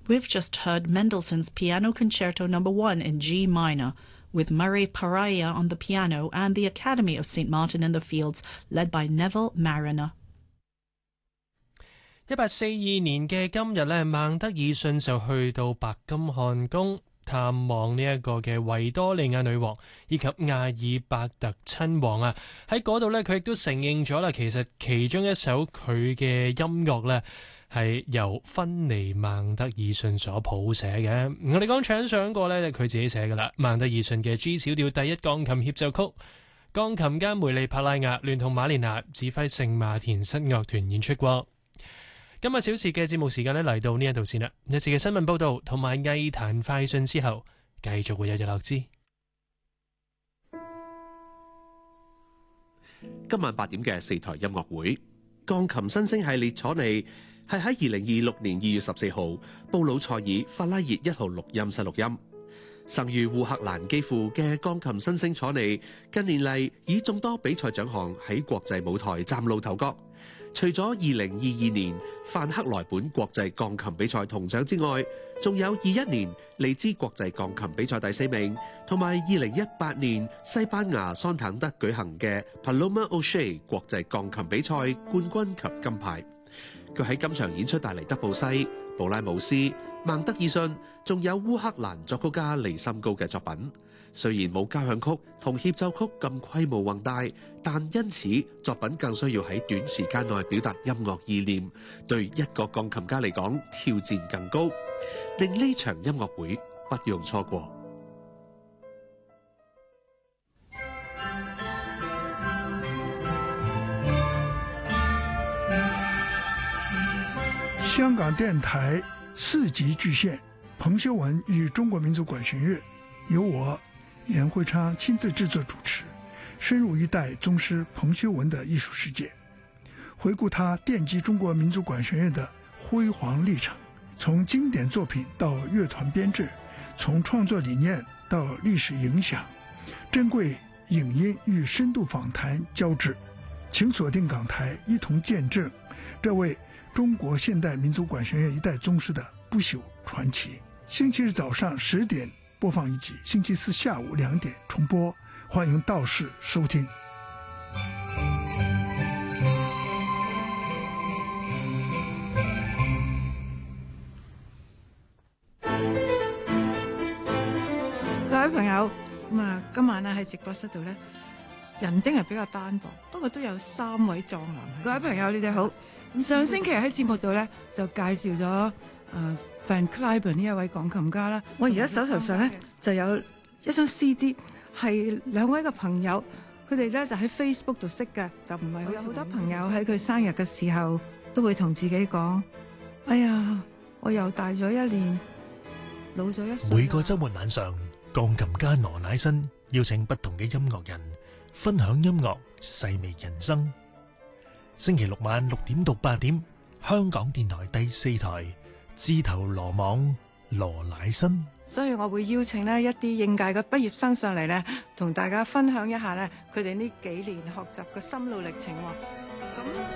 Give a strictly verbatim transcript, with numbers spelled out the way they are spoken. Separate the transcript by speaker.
Speaker 1: We've just heard Mendelssohn's Piano Concerto Number One in G minor, with Murray Paraya on the piano and the Academy of Saint Martin in the Fields, led by Neville Mariner.
Speaker 2: 一八四二年嘅今日呢，孟德爾遜就去到白金漢宮探望呢一個嘅維多利亞女王以及亞爾伯特親王啊。喺嗰度呢，佢亦都承認咗啦，其實其中一首佢嘅音樂呢，係由芬尼孟德爾遜所譜寫嘅。我哋剛才想過呢，佢自己寫噶啦。孟德爾遜嘅 G 小調第一鋼琴協奏曲，鋼琴家梅利帕拉亞聯同馬連娜指揮聖馬田室樂團演出過。今日小時嘅節目時間呢，嚟到呢一度先啦。一次嘅新聞報道同埋藝壇快訊之後，繼續會有日落之。
Speaker 3: 今晚八點嘅四台音樂會，鋼琴新星系列楚尼係喺二零二六年二月十四號布魯塞爾法拉熱一號錄音室錄音。生於烏克蘭基輔嘅鋼琴新星楚尼，近年嚟以眾多比賽獎項喺國際舞台嶄露頭角。除咗二零二二年范克萊本國際鋼琴比賽銅獎之外，仲有二一年利茲國際鋼琴比賽第四名，同埋二零一八年西班牙桑坦德舉行嘅 Paloma O'Shea 國際鋼琴比賽冠軍及金牌。佢喺今場演出帶嚟德布西、布拉姆斯、孟德爾遜，仲有烏克蘭作曲家尼森高嘅作品。雖然冇交響曲同協奏曲咁規模宏大，但因此作品更需要喺短時間內表達音樂意念，對一個鋼琴家嚟講挑戰更高，令呢場音樂會不容錯過。
Speaker 4: 香港電台四級巨獻彭修文與中國民族管弦樂，由我嚴惠昌親自製作主持，深入一代宗師彭修文的藝術世界，回顧他奠基中國民族管弦樂的輝煌歷程，從經典作品到樂團編制，從創作理念到歷史影響，珍貴影音與深度訪談交織。請鎖定港台，一同見證這位中國現代民族管弦樂一代宗師的不朽傳奇。星期日早上十點播放一集，星期四下午兩點重播，歡迎到時收聽。
Speaker 5: 各位朋友，咁啊，今晚咧喺直播室度咧，人丁係比較單薄，不過都有三位壯男。各位朋友，你哋好。上星期喺節目度咧就介紹咗誒 Van Cliburn 呢一位鋼琴家啦。我而家手頭上咧就有一張 C D， 係兩位嘅朋友，佢哋咧就喺 Facebook 度識嘅，就唔係好似好多朋友喺佢生日嘅時候都會同自己講：哎呀，我又大咗一年，老咗一歲。
Speaker 6: 每個週末晚上，鋼琴家羅乃新邀請不同嘅音樂人分享音樂，細味人生。星期六晚六點到八點，香港電台第四台，自投羅網羅乃新。
Speaker 5: 所以我會邀請呢一啲應屆嘅畢業生上嚟呢，同大家分享一下呢佢哋呢幾年學習嘅心路歷程。咁